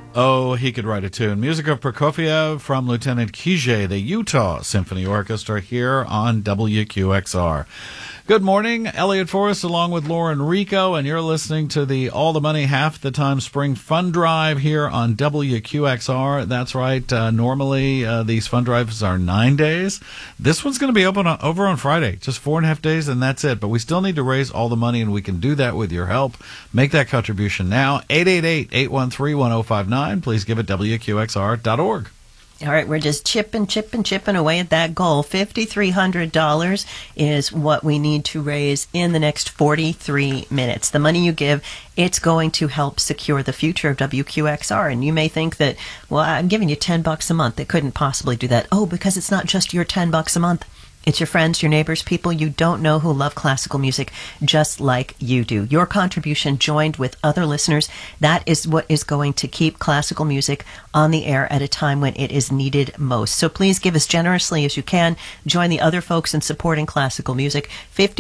Oh, he could write a tune. Music of Prokofiev from Lieutenant Kijé, the Utah Symphony Orchestra, here on WQXR. Good morning, Elliot Forrest along with Lauren Rico, and you're listening to the All the Money Half the Time Spring Fund Drive here on WQXR. That's right. Normally, these fund drives are 9 days. This one's going to be over on Friday, just 4.5 days, and that's it. But we still need to raise all the money, and we can do that with your help. Make that contribution now. 888-813-1059. Please give it WQXR.org. All right, we're just chipping away at that goal. $5,300 is what we need to raise in the next 43 minutes. The money you give, it's going to help secure the future of WQXR. And you may think that, well, I'm giving you $10 a month. They couldn't possibly do that. Oh, because it's not just your $10 a month. It's your friends, your neighbors, people you don't know who love classical music just like you do. Your contribution joined with other listeners, that is what is going to keep classical music on the air at a time when it is needed most. So please give as generously as you can. Join the other folks in supporting classical music.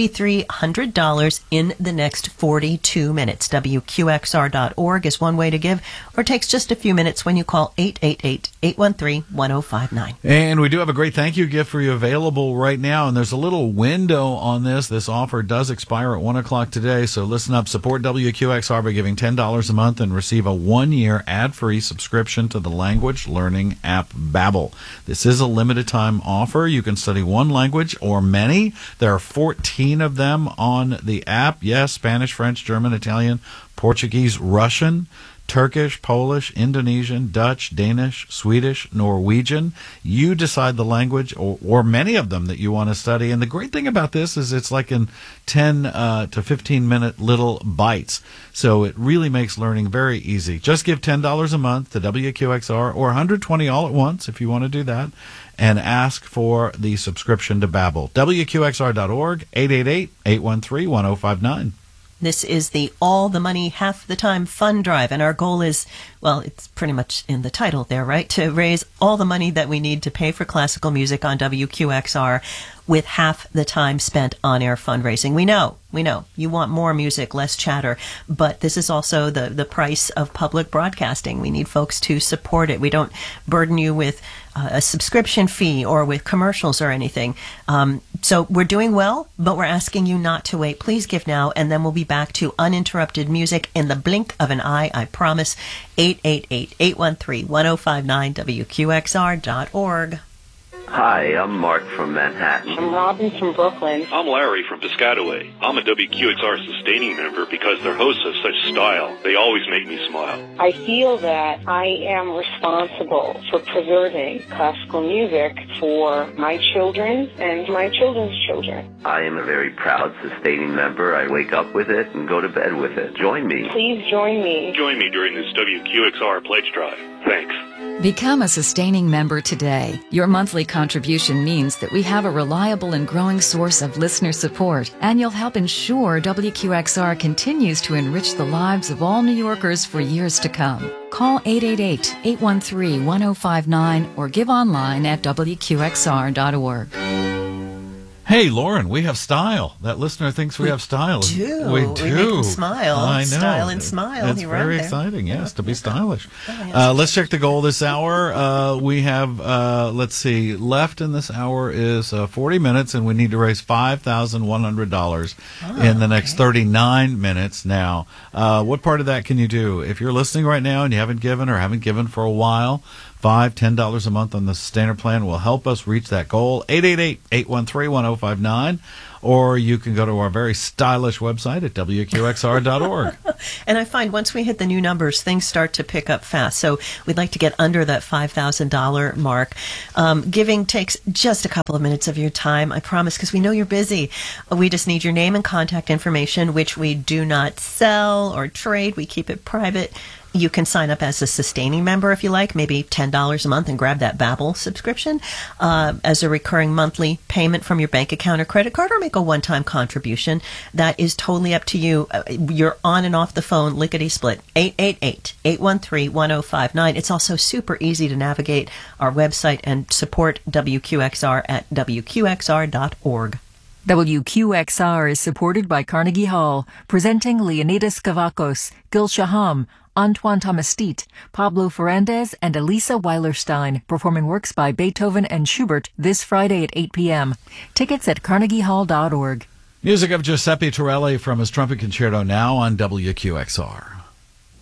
$5,300 in the next 42 minutes. WQXR.org is one way to give, or it takes just a few minutes when you call 888-813-1059. And we do have a great thank you gift for you available right now, and there's a little window on this. This offer does expire at 1 o'clock today, so listen up. Support WQXR by giving $10 a month and receive a 1-year ad-free subscription to the language learning app Babbel. This is a limited time offer. You can study one language or many. There are 14 of them on the app. Yes, Spanish, French, German, Italian, Portuguese, Russian, Turkish, Polish, Indonesian, Dutch, Danish, Swedish, Norwegian. You decide the language or many of them that you want to study. And the great thing about this is it's like in 10 to 15-minute little bites. So it really makes learning very easy. Just give $10 a month to WQXR or $120 all at once if you want to do that, and ask for the subscription to Babbel. WQXR.org, 888-813-1059. This is the All the Money Half the Time Fund Drive, and our goal is, well, it's pretty much in the title there, right? To raise all the money that we need to pay for classical music on WQXR with half the time spent on air fundraising. We know, you want more music, less chatter, but this is also the price of public broadcasting. We need folks to support it. We don't burden you with a subscription fee or with commercials or anything. So we're doing well, but we're asking you not to wait. Please give now, and then we'll be back to uninterrupted music in the blink of an eye, I promise. 888-813-1059, WQXR.org. Hi, I'm Mark from Manhattan. I'm Robin from Brooklyn. I'm Larry from Piscataway. I'm a WQXR sustaining member because their hosts have such style. They always make me smile. I feel that I am responsible for preserving classical music for my children and my children's children. I am a very proud sustaining member. I wake up with it and go to bed with it. Join me. Please join me. Join me during this WQXR pledge drive. Thanks. Become a sustaining member today. Your monthly contribution means that we have a reliable and growing source of listener support, and you'll help ensure WQXR continues to enrich the lives of all New Yorkers for years to come. Call 888-813-1059 or give online at WQXR.org. Hey, Lauren, we have style. That listener thinks we have style. We do. We make them smile. I know. Style and smile. It's very exciting, yes, to be stylish. Yes. Let's check the goal this hour. We have, let's see, left in this hour is 40 minutes, and we need to raise $5,100 in the next 39 minutes now. What part of that can you do? If you're listening right now and you haven't given for a while, $5, $10 a month on the standard plan will help us reach that goal. 888-813-1059. Or you can go to our very stylish website at WQXR.org. And I find once we hit the new numbers, things start to pick up fast. So we'd like to get under that $5,000 mark. Giving takes just a couple of minutes of your time, I promise, because we know you're busy. We just need your name and contact information, which we do not sell or trade. We keep it private. You can sign up as a sustaining member if you like, maybe $10 a month, and grab that Babbel subscription as a recurring monthly payment from your bank account or credit card, or make a one-time contribution. That is totally up to you. You're on and off the phone, lickety-split. 888-813-1059. It's also super easy to navigate our website and support WQXR at WQXR.org. WQXR is supported by Carnegie Hall, presenting Leonidas Kavakos, Gil Shaham, Antoine Tomastit, Pablo Ferrandez, and Elisa Weilerstein, performing works by Beethoven and Schubert this Friday at 8 p.m. Tickets at carnegiehall.org. Music of Giuseppe Torelli from his trumpet concerto now on WQXR.